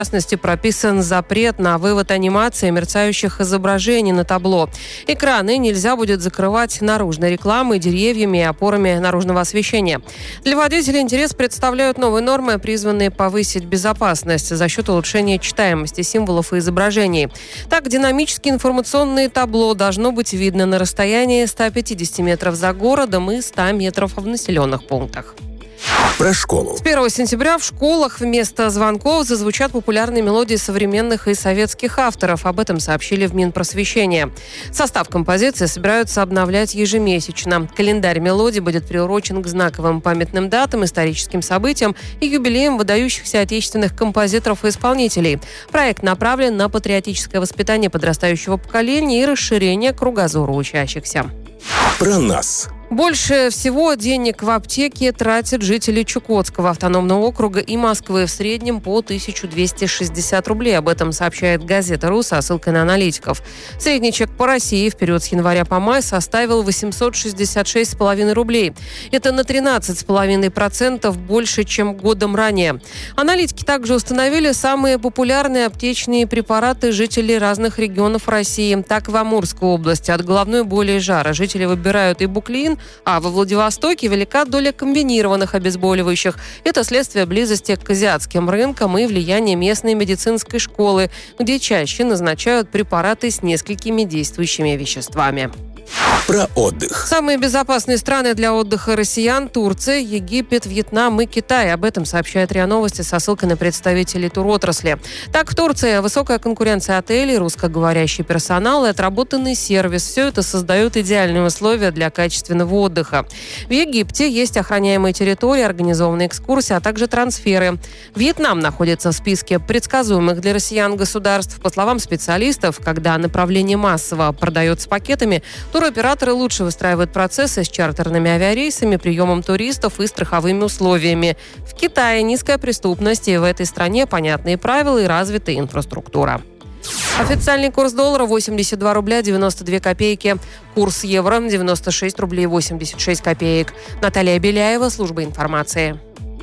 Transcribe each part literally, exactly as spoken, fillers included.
В частности, прописан запрет на вывод анимации и мерцающих изображений на табло. Экраны нельзя будет закрывать наружной рекламой, деревьями и опорами наружного освещения. Для водителей интерес представляют новые нормы, призванные повысить безопасность за счет улучшения читаемости символов и изображений. Так, динамические информационные табло должно быть видно на расстоянии ста пятидесяти метров за городом и ста метров в населенных пунктах. Про школу. С первого сентября в школах вместо звонков зазвучат популярные мелодии современных и советских авторов. Об этом сообщили в Минпросвещения. Состав композиции собираются обновлять ежемесячно. Календарь мелодий будет приурочен к знаковым памятным датам, историческим событиям и юбилеям выдающихся отечественных композиторов и исполнителей. Проект направлен на патриотическое воспитание подрастающего поколения и расширение кругозора учащихся. Про нас. Больше всего денег в аптеке тратят жители Чукотского автономного округа и Москвы, в среднем по тысяча двести шестьдесят рублей. Об этом сообщает газета «Ру» со ссылкой на аналитиков. Средний чек по России в период с января по май составил восемьсот шестьдесят шесть с половиной рублей. Это на тринадцать с половиной процентов больше, чем годом ранее. Аналитики также установили самые популярные аптечные препараты жителей разных регионов России. Так, в Амурской области от головной боли и жара жители выбирают ибуклин, а во Владивостоке велика доля комбинированных обезболивающих. Это следствие близости к азиатским рынкам и влияния местной медицинской школы, где чаще назначают препараты с несколькими действующими веществами. Про отдых. Самые безопасные страны для отдыха россиян – Турция, Египет, Вьетнам и Китай. Об этом сообщает РИА Новости со ссылкой на представителей туротрасли. Так, в Турции высокая конкуренция отелей, русскоговорящий персонал и отработанный сервис. Все это создают идеальные условия для качественного отдыха. В Египте есть охраняемые территории, организованные экскурсии, а также трансферы. Вьетнам находится в списке предсказуемых для россиян государств. По словам специалистов, когда направление массово продается пакетами, туроператоры лучше выстраивают процессы с чартерными авиарейсами, приемом туристов и страховыми условиями. В Китае низкая преступность, и в этой стране понятные правила и развитая инфраструктура. Официальный курс доллара восемьдесят два рубля девяносто две копейки. Курс евро девяносто шесть рублей восемьдесят шесть копеек. Наталья Беляева, служба информации.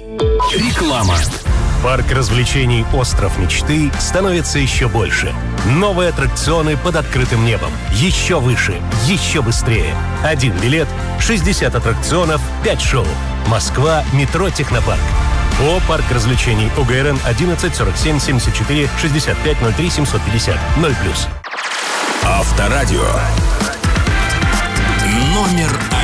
Реклама. Парк развлечений «Остров мечты» становится еще больше. Новые аттракционы под открытым небом. Еще выше, еще быстрее. Один билет, шестьдесят аттракционов, пять шоу. Москва, метро «Технопарк». О, парк развлечений УГРН одиннадцать сорок семь семьдесят четыре шестьдесят пять ноль три семьсот пятьдесят ноль плюс. Авторадио. Номер один.